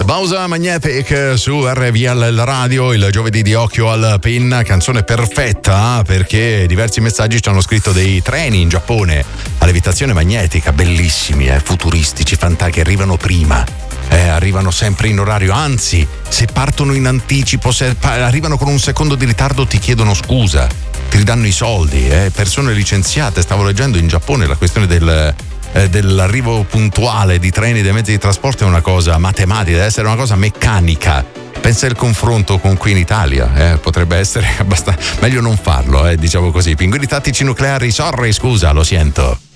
Bausa Magnetic su RVL Radio, il giovedì di Occhio al Pin, canzone perfetta perché diversi messaggi ci hanno scritto dei treni in Giappone a levitazione magnetica, bellissimi, futuristici, che arrivano prima. Arrivano sempre in orario, anzi se partono in anticipo, se arrivano con un secondo di ritardo ti chiedono scusa, ti ridanno i soldi, persone licenziate. Stavo leggendo in Giappone la questione dell'arrivo puntuale di treni e dei mezzi di trasporto è una cosa matematica, deve essere una cosa meccanica. Pensa il confronto con qui in Italia, potrebbe essere abbastanza meglio non farlo, diciamo così. Pinguini tattici nucleari, sorry, scusa, lo sento.